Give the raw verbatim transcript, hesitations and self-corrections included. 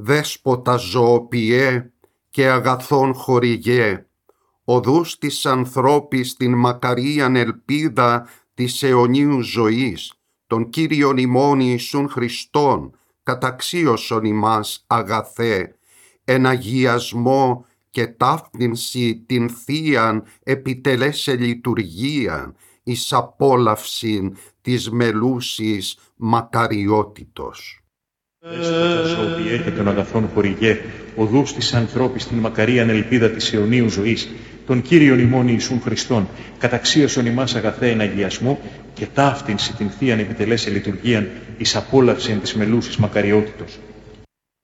δέσποτα ζωοποιέ και αγαθόν χορηγέ, οδούς της ανθρώπης την μακαρίαν ελπίδα της αιωνίου ζωής, τον Κύριον ημών Ιησούν Χριστόν, καταξίωσον ημάς αγαθέ, εν αγιασμό και ταύτινση την θείαν επιτελέσε λειτουργίαν, εις απόλαυσιν της μελούσης μακαριότητος. Δέσποτα ζωοποιέ και των αγαθών χορηγέ, οδούς της ανθρώπης την μακαρίαν ελπίδα της αιωνίου ζωής, τον Κύριον ημών Ιησούν Χριστόν, καταξίωσον ημάς αγαθέ εν αγιασμό και ταύτινση την θείαν επιτελέσε λειτουργίαν, εις απόλαυσιν της μελούσης μακαριότητος.